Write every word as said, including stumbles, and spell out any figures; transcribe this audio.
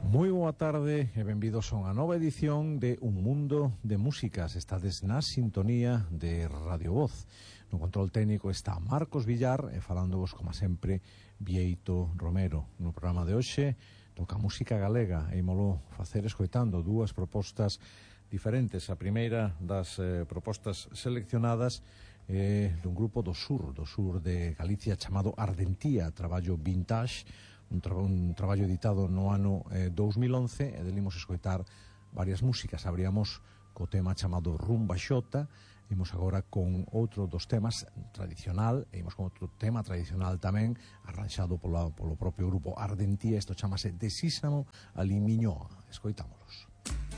Moi boa tarde e benvidos a unha nova edición de Un Mundo de Músicas. Estades na sintonía de Radio Voz. No control técnico está Marcos Villar e falándovos, como sempre, Bieito Romero. No programa de hoxe toca música galega e ímolo facer escoitando dúas propostas diferentes. A primeira das eh, propostas seleccionadas é dun grupo do sur, do sur de Galicia, chamado Ardentía, traballo vintage, un, tra un traballo editado no ano eh, dous mil once, e delimos escoitar varias músicas. Abríamos co tema chamado Rumba Xota, imos agora con outro dos temas tradicional, e imos con outro tema tradicional tamén, arranxado pola, polo propio grupo Ardentía. Isto chamase De Sísamo a Limiñoa. Escoitamos.